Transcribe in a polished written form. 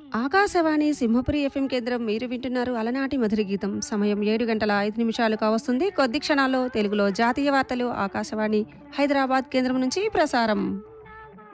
Akashvani Simhapuri FM కేంద్రం. మీరు వింటున్నారు అలనాటి మధుర గీతం. సమయం 7:05 కావస్తుంది. కొద్ది క్షణాల్లో తెలుగులో జాతీయ వార్తలు ఆకాశవాణి హైదరాబాద్ కేంద్రం నుంచి ప్రసారం.